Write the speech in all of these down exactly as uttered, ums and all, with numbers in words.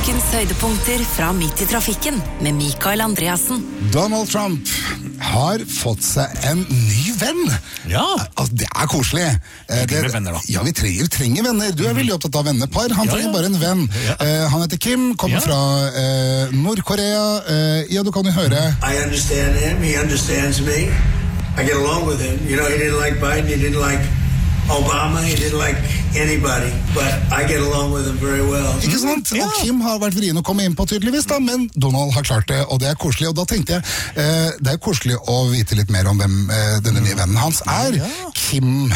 Ukens høydepunkter fra midt i trafikken med Mikael Andreasen. Donald Trump har fått seg en ny venn. Ja. Altså, det er koselig. Vi trenger venner da. Ja, vi trenger, trenger venner. Du er veldig opptatt av vennepar. Han Ja, trenger ja. bare en venn. Ja. Eh, han heter Kim, kommer Ja. fra eh, Nord-Korea. Eh, ja, du kan jo høre. I understand him. He understands me. I get along with him. You know, he didn't like Biden. He didn't like Obama. He didn't like anybody. But I get along with him very well. Ikke sant? Ja. Og Kim har vært vrien å komme inn på tydeligvis da, men Donald har klart det, og det er koselig. Og da tenkte jeg, eh, det er koselig å vite litt mer om hvem eh, denne nye vennen hans er. Ja. Kim.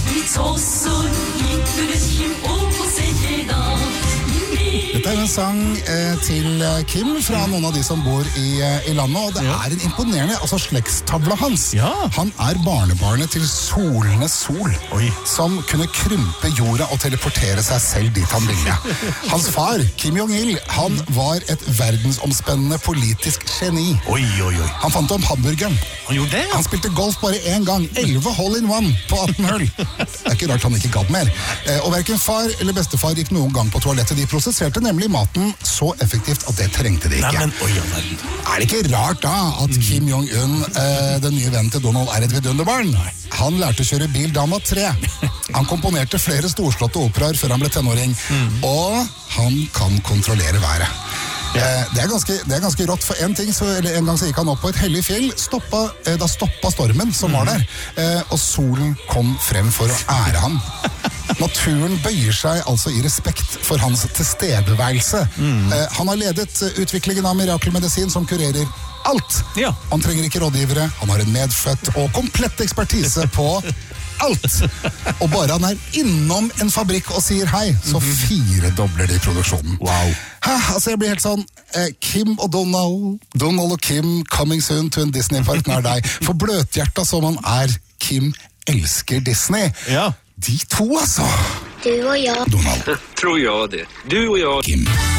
Dette er en sang eh, til eh, Kim fra noen av de som bor i, eh, i landet, og det Ja. er en imponerende altså slektstavla hans. Ja. Han er barnebarnet til Solenes Sol, Oi. som kunne krympe jorda og teleportere seg selv dit han ville. Hans far, Kim Jong-il, han var et verdensomspennende politisk geni. Oi, oi, oi. Han fant om hamburgeren. Han gjorde det, ja. Han spilte golf bare én gang. elleve hole in one på atten hull. Det er ikke rart han ikke gadd mer. Eh, og hverken far eller bestefar gikk noen gang på toalettet. De prosesserte nemlig maten så effektivt at det trengte de ikke. Nei, men, oi, ja, verden. Er det ikke rart da at Kim Jong-un, eh, den nye vennen til Donald, er et vidunderbarn? Han lærte å kjøre bil da han var tre. Han komponerte flere storslåtte operaer før han ble tenåring. Og han kan kontrollere været. Eh, det, er ganske, det er ganske rått, for en, ting, så, eller en gang så gikk han opp på et hellig fjell, stoppa, eh, da stoppa stormen som var der, eh, og solen kom frem for å ære ham. Naturen bøyer seg altså i respekt for hans tilstedeværelse. Eh, han har ledet eh, utviklingen av mirakelmedisin som kurerer alt. Ja. Han trenger ikke rådgivere, han har en medfødt og komplett ekspertise på alt. Og bare han er innom en fabrikk og sier hei, så firedobler de produksjonen. Wow. Hæ, altså jeg blir helt sånn, eh, Kim og Donald, Donald og Kim, coming soon to en Disney-park nær deg. For bløthjerta som han er, Kim elsker Disney. Ja. De to altså. Du och jag. Donald, Tror jag det. Du och jag. Kim.